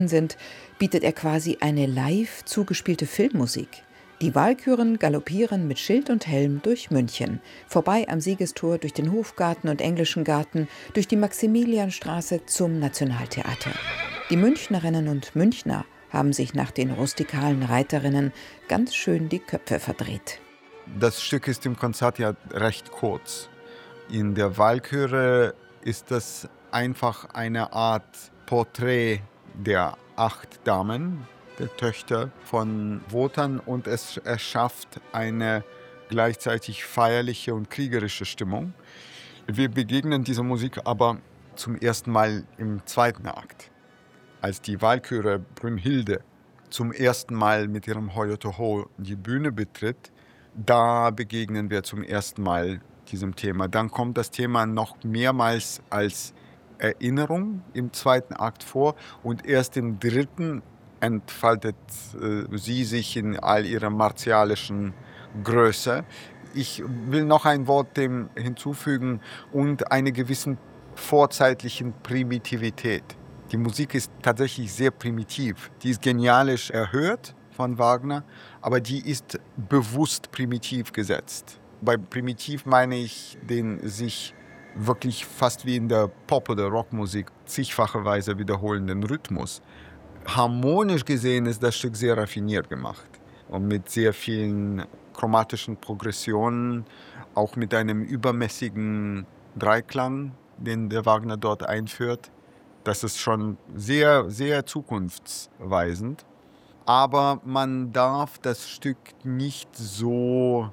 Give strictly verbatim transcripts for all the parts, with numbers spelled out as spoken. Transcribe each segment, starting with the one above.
sind, bietet er quasi eine live zugespielte Filmmusik. Die Walküren galoppieren mit Schild und Helm durch München, vorbei am Siegestor, durch den Hofgarten und Englischen Garten, durch die Maximilianstraße zum Nationaltheater. Die Münchnerinnen und Münchner haben sich nach den rustikalen Reiterinnen ganz schön die Köpfe verdreht. Das Stück ist im Konzert ja recht kurz. In der Walküre ist das einfach eine Art Porträt der acht Damen, der Töchter von Wotan, und es erschafft eine gleichzeitig feierliche und kriegerische Stimmung. Wir begegnen dieser Musik aber zum ersten Mal im zweiten Akt, als die Walküre Brünnhilde zum ersten Mal mit ihrem Hoyotoho die Bühne betritt. Da begegnen wir zum ersten Mal diesem Thema. Dann kommt das Thema noch mehrmals als Erinnerung im zweiten Akt vor und erst im dritten entfaltet äh, sie sich in all ihrer martialischen Größe. Ich will noch ein Wort dem hinzufügen und eine gewissen vorzeitlichen Primitivität. Die Musik ist tatsächlich sehr primitiv. Die ist genialisch erhört von Wagner, aber die ist bewusst primitiv gesetzt. Bei primitiv meine ich den sich wirklich fast wie in der Pop- oder Rockmusik zigfache Weise wiederholenden Rhythmus. Harmonisch gesehen ist das Stück sehr raffiniert gemacht und mit sehr vielen chromatischen Progressionen, auch mit einem übermäßigen Dreiklang, den der Wagner dort einführt. Das ist schon sehr, sehr zukunftsweisend. Aber man darf das Stück nicht so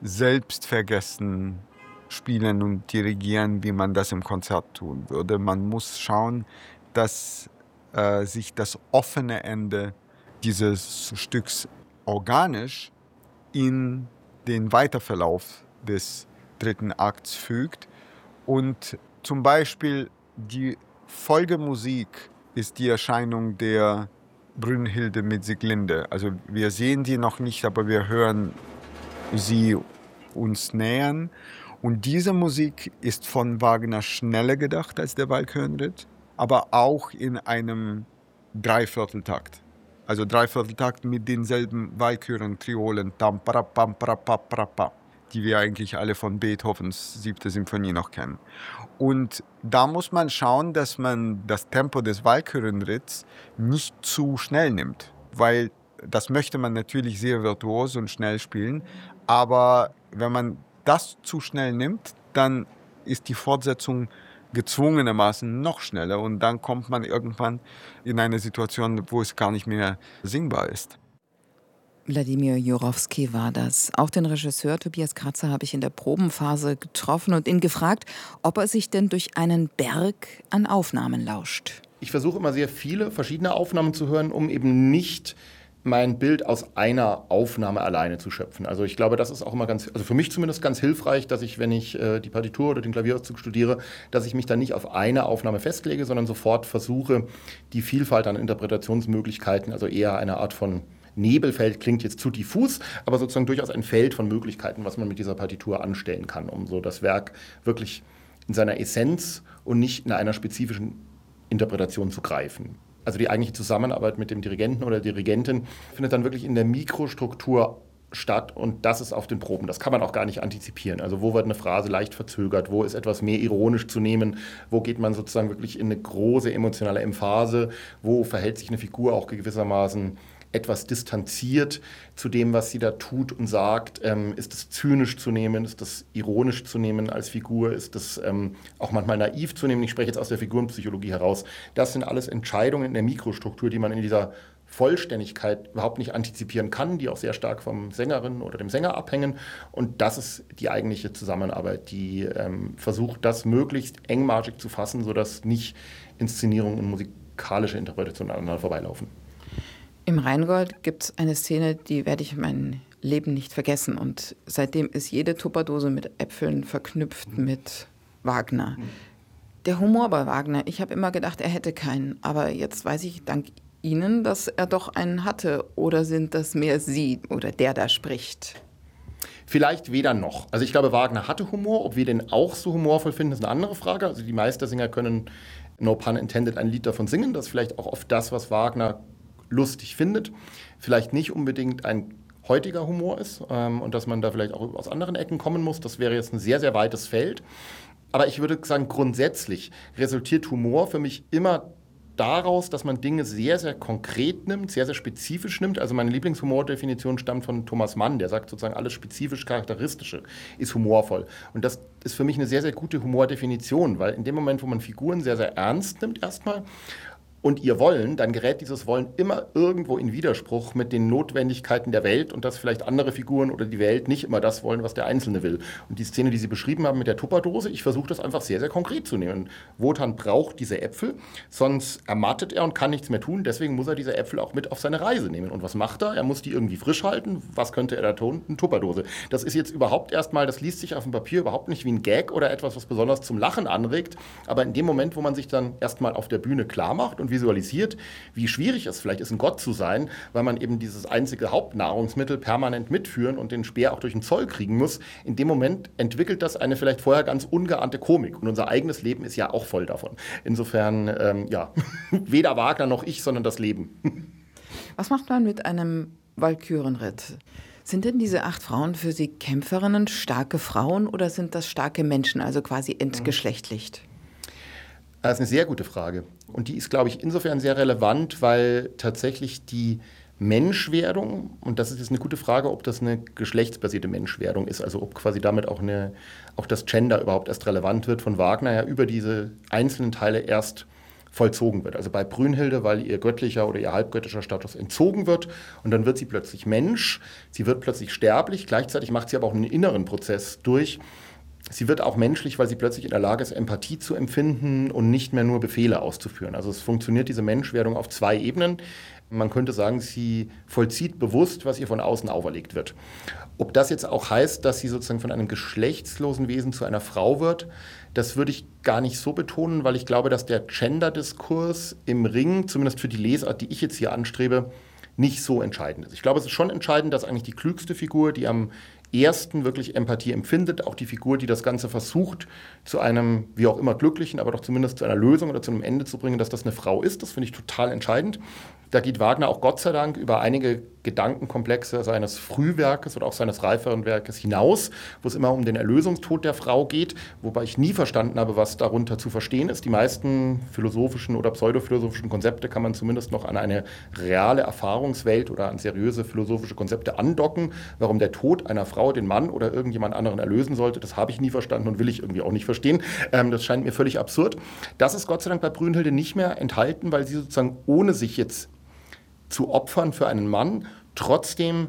selbstvergessen spielen und dirigieren, wie man das im Konzert tun würde. Man muss schauen, dass äh, sich das offene Ende dieses Stücks organisch in den Weiterverlauf des dritten Akts fügt. Und zum Beispiel die Folgemusik ist die Erscheinung der Brünnhilde mit Sieglinde. Also wir sehen die noch nicht, aber wir hören sie uns nähern. Und diese Musik ist von Wagner schneller gedacht als der Walkürenritt, aber auch in einem Dreivierteltakt. Also Dreivierteltakt mit denselben Walküren-Triolen, tam, para, pam, para, pa, para, pa, die wir eigentlich alle von Beethovens siebte Symphonie noch kennen. Und da muss man schauen, dass man das Tempo des Walkürenritts nicht zu schnell nimmt, weil das möchte man natürlich sehr virtuos und schnell spielen, aber wenn man das zu schnell nimmt, dann ist die Fortsetzung gezwungenermaßen noch schneller und dann kommt man irgendwann in eine Situation, wo es gar nicht mehr singbar ist. Wladimir Jurowski war das. Auch den Regisseur Tobias Kratzer habe ich in der Probenphase getroffen und ihn gefragt, ob er sich denn durch einen Berg an Aufnahmen lauscht. Ich versuche immer sehr viele verschiedene Aufnahmen zu hören, um eben nicht mein Bild aus einer Aufnahme alleine zu schöpfen. Also ich glaube, das ist auch immer ganz, also für mich zumindest ganz hilfreich, dass ich, wenn ich äh, die Partitur oder den Klavierauszug studiere, dass ich mich dann nicht auf eine Aufnahme festlege, sondern sofort versuche, die Vielfalt an Interpretationsmöglichkeiten, also eher eine Art von Nebelfeld, klingt jetzt zu diffus, aber sozusagen durchaus ein Feld von Möglichkeiten, was man mit dieser Partitur anstellen kann, um so das Werk wirklich in seiner Essenz und nicht in einer spezifischen Interpretation zu greifen. Also die eigentliche Zusammenarbeit mit dem Dirigenten oder Dirigentin findet dann wirklich in der Mikrostruktur statt und das ist auf den Proben. Das kann man auch gar nicht antizipieren. Also wo wird eine Phrase leicht verzögert, wo ist etwas mehr ironisch zu nehmen, wo geht man sozusagen wirklich in eine große emotionale Emphase, wo verhält sich eine Figur auch gewissermaßen etwas distanziert zu dem, was sie da tut und sagt. Ähm, ist es zynisch zu nehmen? Ist das ironisch zu nehmen als Figur? Ist das ähm, auch manchmal naiv zu nehmen? Ich spreche jetzt aus der Figurenpsychologie heraus. Das sind alles Entscheidungen in der Mikrostruktur, die man in dieser Vollständigkeit überhaupt nicht antizipieren kann, die auch sehr stark vom Sängerin oder dem Sänger abhängen. Und das ist die eigentliche Zusammenarbeit, die ähm, versucht, das möglichst engmaschig zu fassen, sodass nicht Inszenierung und musikalische Interpretation aneinander vorbeilaufen. Im Rheingold gibt es eine Szene, die werde ich mein Leben nicht vergessen. Und seitdem ist jede Tupperdose mit Äpfeln verknüpft mit Wagner. Der Humor bei Wagner, ich habe immer gedacht, er hätte keinen. Aber jetzt weiß ich dank Ihnen, dass er doch einen hatte. Oder sind das mehr Sie oder der da spricht? Vielleicht weder noch. Also ich glaube, Wagner hatte Humor. Ob wir den auch so humorvoll finden, ist eine andere Frage. Also die Meistersinger können no pun intended, ein Lied davon singen. Das ist vielleicht auch oft das, was Wagner lustig findet. Vielleicht nicht unbedingt ein heutiger Humor ist ähm, und dass man da vielleicht auch aus anderen Ecken kommen muss. Das wäre jetzt ein sehr, sehr weites Feld. Aber ich würde sagen, grundsätzlich resultiert Humor für mich immer daraus, dass man Dinge sehr, sehr konkret nimmt, sehr, sehr spezifisch nimmt. Also meine Lieblingshumordefinition stammt von Thomas Mann, der sagt sozusagen, alles spezifisch Charakteristische ist humorvoll. Und das ist für mich eine sehr, sehr gute Humordefinition, weil in dem Moment, wo man Figuren sehr, sehr ernst nimmt erstmal, und ihr Wollen, dann gerät dieses Wollen immer irgendwo in Widerspruch mit den Notwendigkeiten der Welt und dass vielleicht andere Figuren oder die Welt nicht immer das wollen, was der Einzelne will. Und die Szene, die Sie beschrieben haben mit der Tupperdose, ich versuche das einfach sehr, sehr konkret zu nehmen. Wotan braucht diese Äpfel, sonst ermattet er und kann nichts mehr tun, deswegen muss er diese Äpfel auch mit auf seine Reise nehmen. Und was macht er? Er muss die irgendwie frisch halten. Was könnte er da tun? Eine Tupperdose. Das ist jetzt überhaupt erstmal, das liest sich auf dem Papier überhaupt nicht wie ein Gag oder etwas, was besonders zum Lachen anregt, aber in dem Moment, wo man sich dann erstmal auf der Bühne klar macht und visualisiert, wie schwierig es vielleicht ist, ein Gott zu sein, weil man eben dieses einzige Hauptnahrungsmittel permanent mitführen und den Speer auch durch den Zoll kriegen muss. In dem Moment entwickelt das eine vielleicht vorher ganz ungeahnte Komik. Und unser eigenes Leben ist ja auch voll davon. Insofern, ähm, ja, weder Wagner noch ich, sondern das Leben. Was macht man mit einem Walkürenritt? Sind denn diese acht Frauen für Sie Kämpferinnen, starke Frauen oder sind das starke Menschen, also quasi entgeschlechtlicht? Das ist eine sehr gute Frage. Und die ist, glaube ich, insofern sehr relevant, weil tatsächlich die Menschwerdung, und das ist jetzt eine gute Frage, ob das eine geschlechtsbasierte Menschwerdung ist, also ob quasi damit auch, eine, auch das Gender überhaupt erst relevant wird, von Wagner ja über diese einzelnen Teile erst vollzogen wird. Also bei Brünnhilde, weil ihr göttlicher oder ihr halbgöttischer Status entzogen wird und dann wird sie plötzlich Mensch, sie wird plötzlich sterblich, gleichzeitig macht sie aber auch einen inneren Prozess durch. Sie wird auch menschlich, weil sie plötzlich in der Lage ist, Empathie zu empfinden und nicht mehr nur Befehle auszuführen. Also es funktioniert diese Menschwerdung auf zwei Ebenen. Man könnte sagen, sie vollzieht bewusst, was ihr von außen auferlegt wird. Ob das jetzt auch heißt, dass sie sozusagen von einem geschlechtslosen Wesen zu einer Frau wird, das würde ich gar nicht so betonen, weil ich glaube, dass der Gender-Diskurs im Ring, zumindest für die Lesart, die ich jetzt hier anstrebe, nicht so entscheidend ist. Ich glaube, es ist schon entscheidend, dass eigentlich die klügste Figur, die am ersten wirklich Empathie empfindet, auch die Figur, die das Ganze versucht, zu einem, wie auch immer, glücklichen, aber doch zumindest zu einer Lösung oder zu einem Ende zu bringen, dass das eine Frau ist. Das finde ich total entscheidend. Da geht Wagner auch Gott sei Dank über einige Gedankenkomplexe seines Frühwerkes oder auch seines reiferen Werkes hinaus, wo es immer um den Erlösungstod der Frau geht, wobei ich nie verstanden habe, was darunter zu verstehen ist. Die meisten philosophischen oder pseudophilosophischen Konzepte kann man zumindest noch an eine reale Erfahrungswelt oder an seriöse philosophische Konzepte andocken. Warum der Tod einer Frau den Mann oder irgendjemand anderen erlösen sollte, das habe ich nie verstanden und will ich irgendwie auch nicht verstehen. Ähm, das scheint mir völlig absurd. Das ist Gott sei Dank bei Brünnhilde nicht mehr enthalten, weil sie sozusagen ohne sich jetzt zu opfern für einen Mann, trotzdem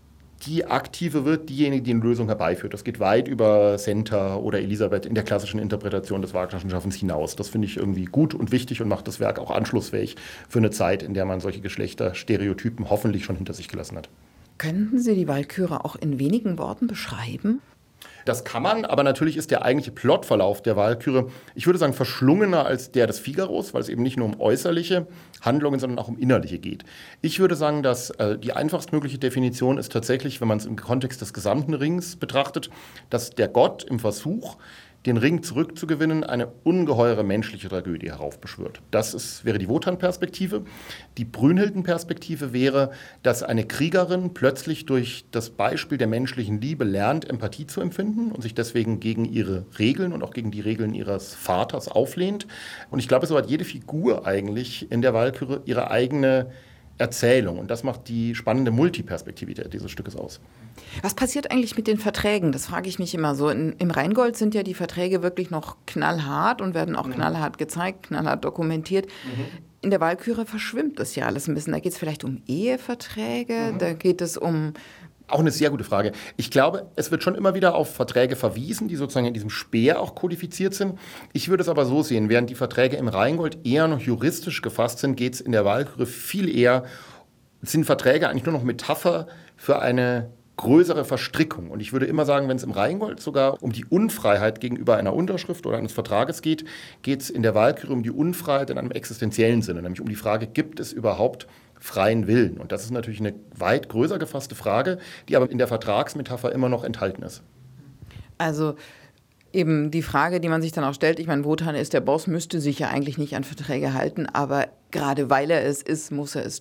die Aktive wird, diejenige, die eine Lösung herbeiführt. Das geht weit über Senta oder Elisabeth in der klassischen Interpretation des Wagnerschen Schaffens hinaus. Das finde ich irgendwie gut und wichtig und macht das Werk auch anschlussfähig für eine Zeit, in der man solche Geschlechterstereotypen hoffentlich schon hinter sich gelassen hat. Könnten Sie die Walküre auch in wenigen Worten beschreiben? Das kann man, aber natürlich ist der eigentliche Plotverlauf der Walküre, ich würde sagen, verschlungener als der des Figaros, weil es eben nicht nur um äußerliche Handlungen, sondern auch um innerliche geht. Ich würde sagen, dass äh, die einfachstmögliche Definition ist tatsächlich, wenn man es im Kontext des gesamten Rings betrachtet, dass der Gott im Versuch, den Ring zurückzugewinnen, eine ungeheure menschliche Tragödie heraufbeschwört. Das ist, wäre die Wotan-Perspektive. Die Brünnhilden-Perspektive wäre, dass eine Kriegerin plötzlich durch das Beispiel der menschlichen Liebe lernt, Empathie zu empfinden und sich deswegen gegen ihre Regeln und auch gegen die Regeln ihres Vaters auflehnt. Und ich glaube, so hat jede Figur eigentlich in der Walküre ihre eigene Erzählung. Und das macht die spannende Multiperspektivität dieses Stückes aus. Was passiert eigentlich mit den Verträgen? Das frage ich mich immer so. In, Im Rheingold sind ja die Verträge wirklich noch knallhart und werden auch mhm. knallhart gezeigt, knallhart dokumentiert. Mhm. In der Walküre verschwimmt das ja alles ein bisschen. Da geht es vielleicht um Eheverträge, mhm. da geht es um... Auch eine sehr gute Frage. Ich glaube, es wird schon immer wieder auf Verträge verwiesen, die sozusagen in diesem Speer auch kodifiziert sind. Ich würde es aber so sehen, während die Verträge im Rheingold eher noch juristisch gefasst sind, geht es in der Walküre viel eher, sind Verträge eigentlich nur noch Metapher für eine größere Verstrickung. Und ich würde immer sagen, wenn es im Rheingold sogar um die Unfreiheit gegenüber einer Unterschrift oder eines Vertrages geht, geht es in der Walküre um die Unfreiheit in einem existenziellen Sinne, nämlich um die Frage, gibt es überhaupt freien Willen? Und das ist natürlich eine weit größer gefasste Frage, die aber in der Vertragsmetapher immer noch enthalten ist. Also Eben die Frage, die man sich dann auch stellt, ich meine, Wotan ist der Boss, müsste sich ja eigentlich nicht an Verträge halten, aber gerade weil er es ist, muss er es